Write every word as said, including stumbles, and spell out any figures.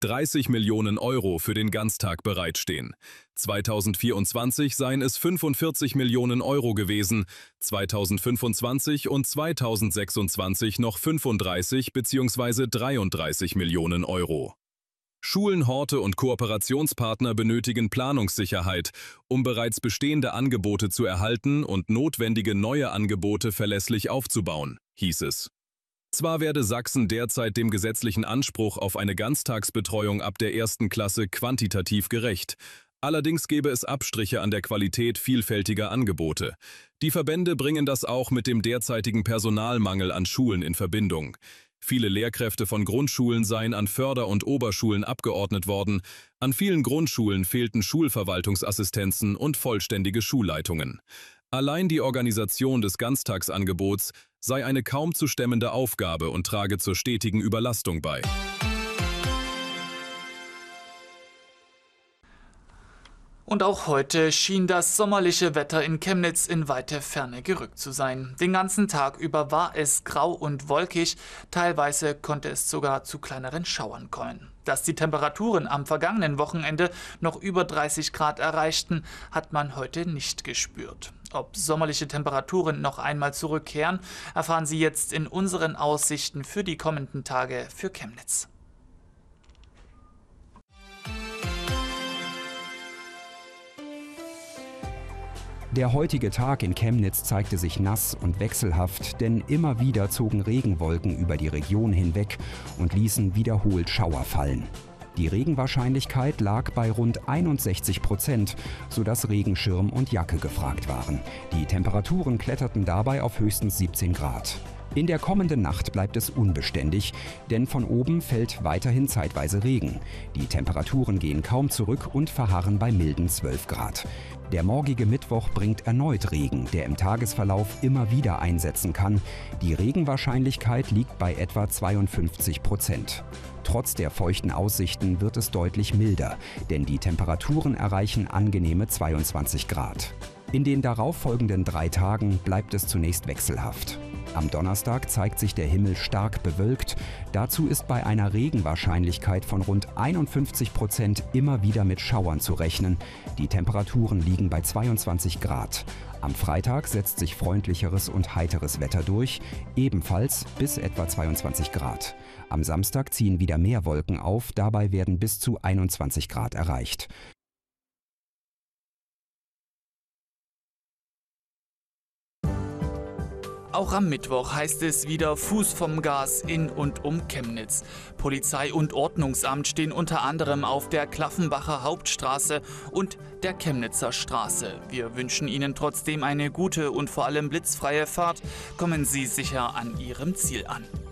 dreißig Millionen Euro für den Ganztag bereitstehen. zweitausendvierundzwanzig seien es fünfundvierzig Millionen Euro gewesen, zweitausendfünfundzwanzig und zweitausendsechsundzwanzig noch fünfunddreißig bzw. dreiunddreißig Millionen Euro. Schulen, Horte und Kooperationspartner benötigen Planungssicherheit, um bereits bestehende Angebote zu erhalten und notwendige neue Angebote verlässlich aufzubauen, hieß es. Zwar werde Sachsen derzeit dem gesetzlichen Anspruch auf eine Ganztagsbetreuung ab der ersten Klasse quantitativ gerecht. Allerdings gäbe es Abstriche an der Qualität vielfältiger Angebote. Die Verbände bringen das auch mit dem derzeitigen Personalmangel an Schulen in Verbindung. Viele Lehrkräfte von Grundschulen seien an Förder- und Oberschulen abgeordnet worden. An vielen Grundschulen fehlten Schulverwaltungsassistenzen und vollständige Schulleitungen. Allein die Organisation des Ganztagsangebots sei eine kaum zu stemmende Aufgabe und trage zur stetigen Überlastung bei. Und auch heute schien das sommerliche Wetter in Chemnitz in weite Ferne gerückt zu sein. Den ganzen Tag über war es grau und wolkig, teilweise konnte es sogar zu kleineren Schauern kommen. Dass die Temperaturen am vergangenen Wochenende noch über dreißig Grad erreichten, hat man heute nicht gespürt. Ob sommerliche Temperaturen noch einmal zurückkehren, erfahren Sie jetzt in unseren Aussichten für die kommenden Tage für Chemnitz. Der heutige Tag in Chemnitz zeigte sich nass und wechselhaft, denn immer wieder zogen Regenwolken über die Region hinweg und ließen wiederholt Schauer fallen. Die Regenwahrscheinlichkeit lag bei rund einundsechzig Prozent, sodass Regenschirm und Jacke gefragt waren. Die Temperaturen kletterten dabei auf höchstens siebzehn Grad. In der kommenden Nacht bleibt es unbeständig, denn von oben fällt weiterhin zeitweise Regen. Die Temperaturen gehen kaum zurück und verharren bei milden zwölf Grad. Der morgige Mittwoch bringt erneut Regen, der im Tagesverlauf immer wieder einsetzen kann. Die Regenwahrscheinlichkeit liegt bei etwa zweiundfünfzig Prozent. Trotz der feuchten Aussichten wird es deutlich milder, denn die Temperaturen erreichen angenehme zweiundzwanzig Grad. In den darauffolgenden drei Tagen bleibt es zunächst wechselhaft. Am Donnerstag zeigt sich der Himmel stark bewölkt. Dazu ist bei einer Regenwahrscheinlichkeit von rund einundfünfzig Prozent immer wieder mit Schauern zu rechnen. Die Temperaturen liegen bei zweiundzwanzig Grad. Am Freitag setzt sich freundlicheres und heiteres Wetter durch, ebenfalls bis etwa zweiundzwanzig Grad. Am Samstag ziehen wieder mehr Wolken auf, dabei werden bis zu einundzwanzig Grad erreicht. Auch am Mittwoch heißt es wieder Fuß vom Gas in und um Chemnitz. Polizei und Ordnungsamt stehen unter anderem auf der Klaffenbacher Hauptstraße und der Chemnitzer Straße. Wir wünschen Ihnen trotzdem eine gute und vor allem blitzfreie Fahrt. Kommen Sie sicher an Ihrem Ziel an.